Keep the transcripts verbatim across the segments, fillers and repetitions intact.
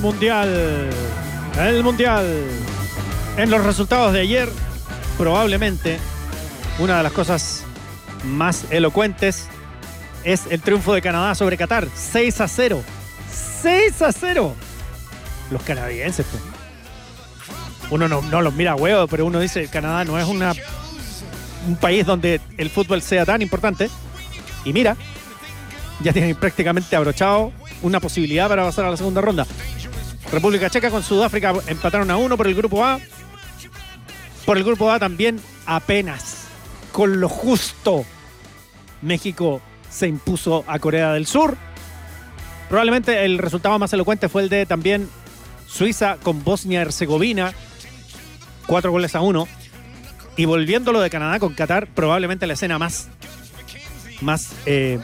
Mundial. El Mundial. En los resultados de ayer, probablemente una de las cosas más elocuentes es el triunfo de Canadá sobre Qatar. seis a cero. seis a cero. Los canadienses, pues. Uno no, no los mira a huevo, pero uno dice, Canadá no es una, un país donde el fútbol sea tan importante. Y mira, ya tienen prácticamente abrochado una posibilidad para pasar a la segunda ronda. República Checa con Sudáfrica empataron a uno por el grupo A. Por el grupo A también apenas, con lo justo, México se impuso a Corea del Sur. Probablemente el resultado más elocuente fue el de también Suiza con Bosnia-Herzegovina, cuatro goles a uno. Y volviendo lo de Canadá con Qatar, probablemente la escena más, más, eh,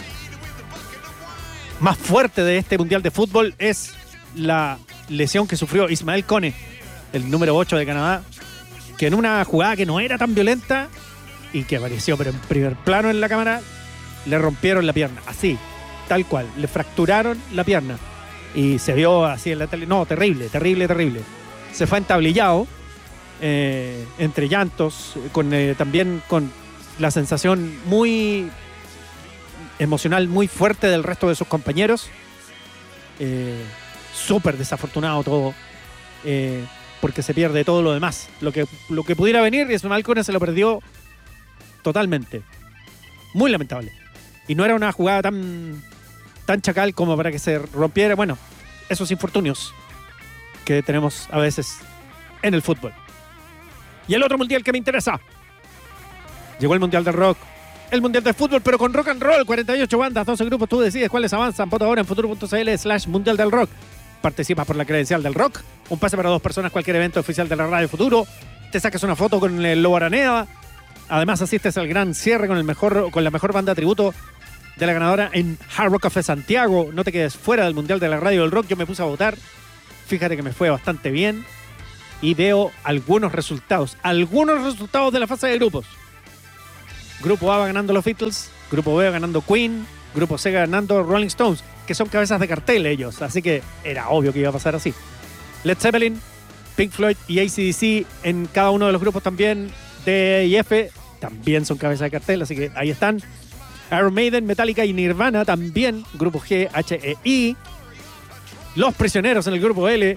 más fuerte de este Mundial de Fútbol es la lesión que sufrió Ismael Kone, el número ocho de Canadá, que en una jugada que no era tan violenta y que apareció pero en primer plano en la cámara, le rompieron la pierna, así, tal cual, le fracturaron la pierna y se vio así en la tele. No, terrible, terrible, terrible. Se fue entablillado eh, entre llantos, con, eh, también con la sensación muy emocional, muy fuerte del resto de sus compañeros. Eh, súper desafortunado todo, eh, porque se pierde todo lo demás. Lo que, lo que pudiera venir, y Ismael Kone se lo perdió totalmente. Muy lamentable. Y no era una jugada tan, tan chacal como para que se rompiera, bueno, esos infortunios que tenemos a veces en el fútbol. Y el otro mundial que me interesa. Llegó el Mundial del Rock. El Mundial del Fútbol, pero con rock and roll. cuarenta y ocho bandas, doce grupos. Tú decides cuáles avanzan. Vota ahora en futuro.cl slash Mundial del Rock. Participas por la credencial del rock. Un pase para dos personas, cualquier evento oficial de la Radio Futuro. Te sacas una foto con el logo Araneda. Además asistes al gran cierre con, el mejor, con la mejor banda de tributo de la ganadora en Hard Rock Café Santiago. No te quedes fuera del Mundial de la Radio del Rock. Yo me puse a votar. Fíjate que me fue bastante bien. Y veo algunos resultados. Algunos resultados de la fase de grupos. Grupo A va ganando los Beatles. Grupo B va ganando Queen. Grupo C ganando Rolling Stones, que son cabezas de cartel ellos. Así que era obvio que iba a pasar así. Led Zeppelin, Pink Floyd y A C D C en cada uno de los grupos también. D y F también son cabezas de cartel, así que ahí están. Iron Maiden, Metallica y Nirvana también. Grupo G, H E I. Los Prisioneros en el grupo L.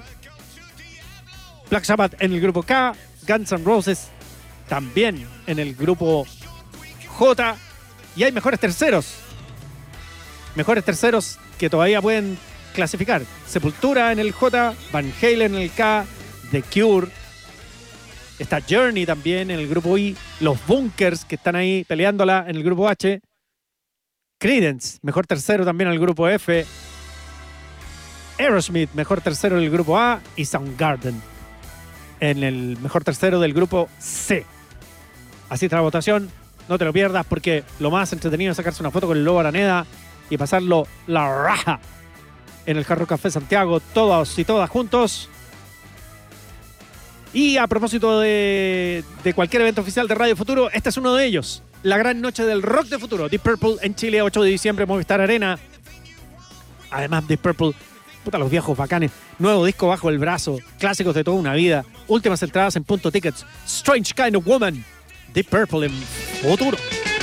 Black Sabbath en el grupo K. Guns N' Roses también en el grupo J. Y hay mejores terceros. Mejores terceros que todavía pueden clasificar. Sepultura en el J. Van Halen en el K. The Cure. Está Journey también en el grupo I. Los Bunkers que están ahí peleándola en el grupo H. Creedence, mejor tercero también en el grupo F. Aerosmith, mejor tercero en el grupo A. Y Soundgarden en el mejor tercero del grupo C. Así está la votación. No te lo pierdas porque lo más entretenido es sacarse una foto con el logo Araneda y pasarlo la raja en el Hard Rock Café Santiago, todos y todas juntos. Y a propósito de, de cualquier evento oficial de Radio Futuro, este es uno de ellos. La gran noche del rock de futuro. Deep Purple en Chile, ocho de diciembre, Movistar Arena. Además, Deep Purple, puta, los viejos bacanes. Nuevo disco bajo el brazo. Clásicos de toda una vida. Últimas entradas en Punto Tickets. Strange Kind of Woman. Deep Purple en Futuro.